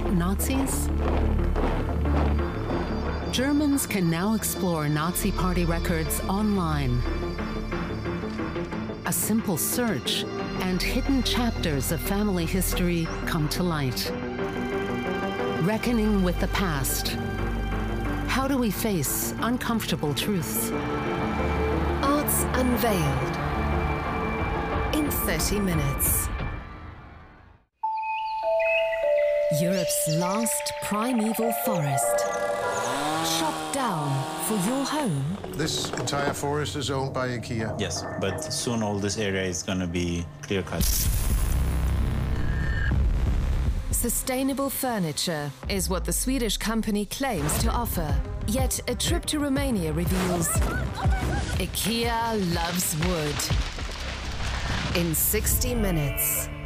Nazis? Germans can now explore Nazi party records online. A simple search and hidden chapters of family history come to light. Reckoning with the past. How do we face uncomfortable truths? Arts Unveiled in 30 minutes. Europe's last primeval forest. Chopped down for your home? This entire forest is owned by IKEA. Yes, but soon all this area is going to be clear-cut. Sustainable furniture is what the Swedish company claims to offer. Yet a trip to Romania reveals IKEA loves wood. In 60 minutes.